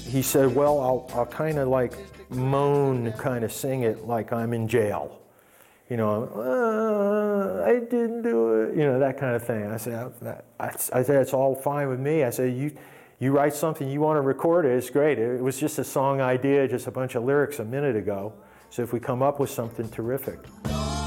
he said, well, I'll kind of like moan, kind of sing it like I'm in jail. You know, I didn't do it, you know, that kind of thing. I said, it's all fine with me. I said, you write something, you want to record it, it's great. It was just a song idea, just a bunch of lyrics a minute ago. So if we come up with something terrific.